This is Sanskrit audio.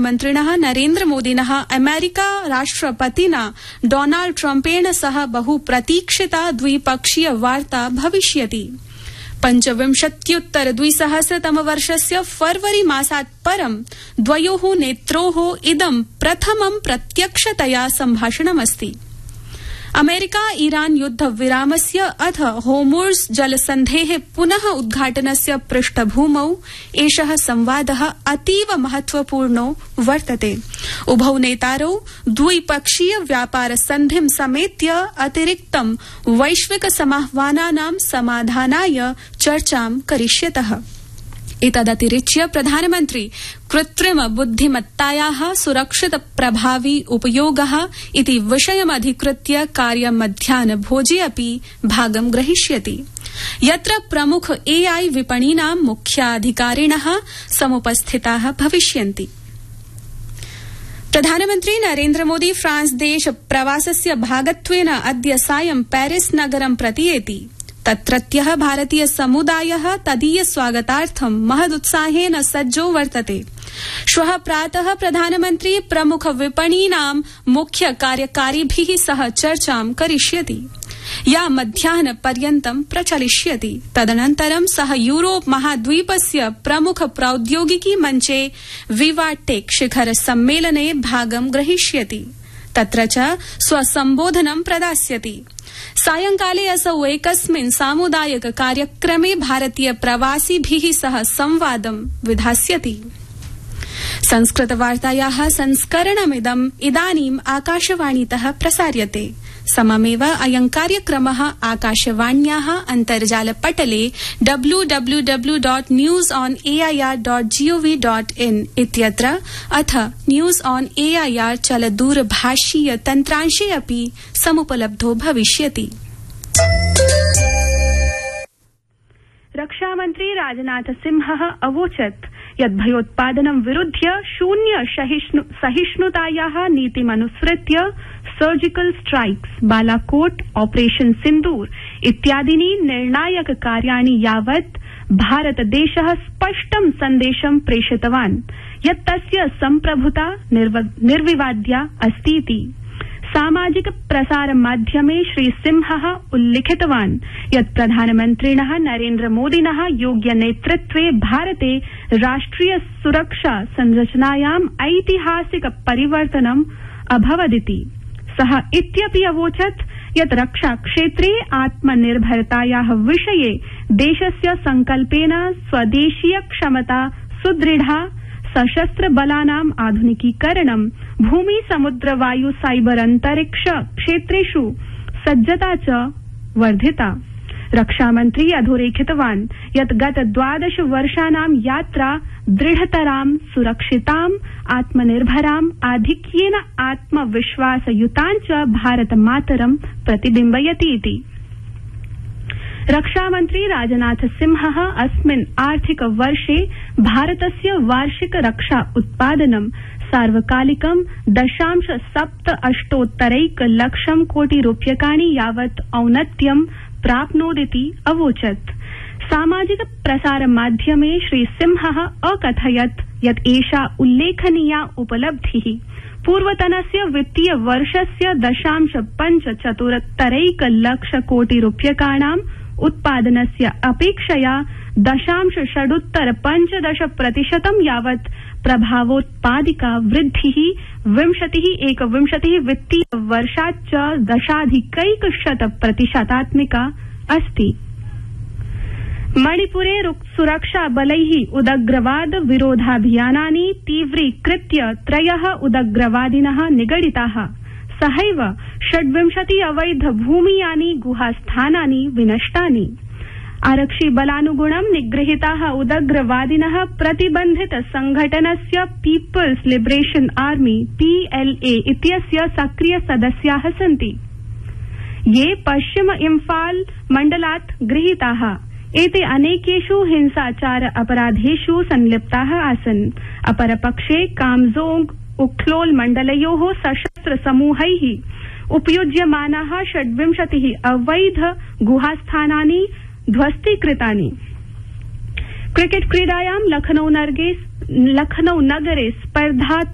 प्रधानमन्त्रिणः नरेन्द्रमोदिनः अमेरिका राष्ट्रपतिना डोनाल्ड ट्रम्पेण सह बहुप्रतीक्षिता द्विपक्षीय वार्ता भविष्यति। 25-2000 फरवरी मासात् परं द्वयोः नेत्रोः इदं प्रथमं प्रत्यक्षतया सम्भाषणमस्ति। अमेरिका ईरान युद्धविरामस्य अथ होर्मुज़ जलसन्धेः पुनः उद्घाटनस्य पृष्ठभूमौ एषः संवादः अतीव महत्वपूर्णो वर्तते। उभौ नेतारौ द्विपक्षीय व्यापार सन्धिं समेत्य अतिरिक्तं वैश्विक समाह्वानानां समाधानाय चर्चां करिष्यतः। एतदतिरिच्य प्रधानमन्त्री कृत्रिम बुद्धिमत्तायाः सुरक्षित प्रभावी उपयोगः इति विषयमधिकृत्य कार्यमध्याह्नभोजे अपि भागं ग्रहीष्यति, यत्र प्रमुख AI विपणीनां मुख्याधिकारिणः समुपस्थिताः भविष्यन्ति। प्रधानमन्त्री नरेन्द्रमोदी फ्रांस देश प्रवासस्य भागत्वेन अद्य सायं पेरिस नगरं प्रतियेति। तत्रत्यः भारतीय समुदायः तदीय स्वागतार्थं महदुत्साहेन सज्जो वर्तते। श्वः प्रातः प्रधानमन्त्री प्रमुख विपणीनां मुख्य कार्यकारिभिः सह चर्चां करिष्यति, या मध्याह्नपर्यन्तं प्रचलिष्यति। तदनन्तरं सः यूरोप महाद्वीपस्य प्रमुख प्रौद्योगिकी मञ्चे विवाटेक शिखर सम्मेलने भागं ग्रहीष्यति। तत्र च स्वसम्बोधनं प्रदास्यति। सायंकाले असौ एकस्मिन् सामुदायिक कार्यक्रमे भारतीय प्रवासिभिः सह संवादं विधास्यति। संस्कृतवार्तायाः संस्करणमिदम् इदानीम् आकाशवाणीतः प्रसार्यते। सममेव अयं कार्यक्रमः आकाशवाण्याः अन्तर्जालपटले www.newsonair.gov.in इत्यत्र अथ न्यूज ऑन एआईआर चलदूरभाषीय तन्त्रांशे अपि समुपलब्धो भविष्यति। रक्षामन्त्री राजनाथ सिंहः अवोचत् यत् भयोत्पादनं विरुध्य शून्य सहिष्णुतायाः नीतिमनुसृत्य सर्जिकल स्ट्राइक्स, बालाकोट, ऑपरेशन सिंदूर इत्यादीनि निर्णायक कार्याणि यावत् भारतदेशः स्पष्टं सन्देशं प्रेषितवान् यत् तस्य सम्प्रभुता निर्विवाद्या अस्तीति। सामाजिक प्रसार माध्यमे श्री सिंहः उल्लिखितवान् यत् प्रधानमन्त्रिणः नरेन्द्रमोदिनः योग्य नेतृत्वे भारते राष्ट्रिय सुरक्षा संरचनायाम् ऐतिहासिक परिवर्तनम् अभवदिति। सः इत्यपि अवोचत् यत् रक्षाक्षेत्रे आत्मनिर्भरतायाः विषये देशस्य संकल्पेन स्वदेशीय क्षमता सुदृढा, सशस्त्र बलानाम् आधुनिकीकरणं, भूमि समुद्र वायु साइबर अंतरिक्ष क्षेत्रेषु सज्जता च वर्धिता। रक्षामन्त्री अधोरेखितवान् यत् गत 12 वर्षाणां यात्रा दृढतरां, सुरक्षितां, आत्मनिर्भरां, आधिक्येन आत्मविश्वासयुतां च भारतमातरं प्रतिबिम्बयति इति। रक्षामन्त्री राजनाथ सिंहः अस्मिन् आर्थिक वर्षे भारतस्य वार्षिक रक्षा उत्पादनं सार्वकालिकं 0.78 लक्षं कोटि रूप्यकाणि यावत् औन्नत्यं प्राप्नोदिति अवोचत्। सामाजिक प्रसार माध्यमे श्री सिंहः अकथयत् यत् एषा उल्लेखनीया उपलब्धिः पूर्वतनस्य वित्तीय वर्षस्य 0.75 लक्ष कोटि रूप्यकाणाम् उत्पादनस्य अपेक्षया 0.615% यावत् प्रभावोत्पादिका वृद्धिः 2021 वित्तीय वर्षात् च 10.1% अस्ति। मणिपुरे सुरक्षाबलैः उदग्रवाद विरोधाभियानानि तीव्रीकृत्य 3 उदग्रवादिनः निगडिताः। सहैव 26 अवैध भूमियानि गुहास्थानानि विनष्टानि। आरक्षिबलानुगुणं निगृहीताः उदग्रवादिनः प्रतिबन्धित संघटनस्य पीपल्स लिबरेशन आर्मी PLA इत्यस्य सक्रिय सदस्याः सन्ति, ये पश्चिम इम्फाल मण्डलात् गृहीताः। एते अनेकेषु हिंसाचार अपराधेषु संलिप्ताः आसन्। अपरपक्षे कामजोंग उख्लोल मण्डलयोः सशस्त्र समूहैः उपयुज्यमानाः 26 अवैध गुहास्थानानि ध्वस्तीकृतानि। क्रिकेट क्रीडायां लखनऊ नगरे स्पर्धा